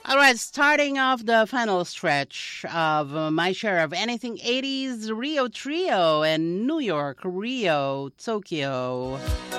All right, starting off the final stretch of my share of anything 80s, Rio Trio and New York, Rio, Tokyo.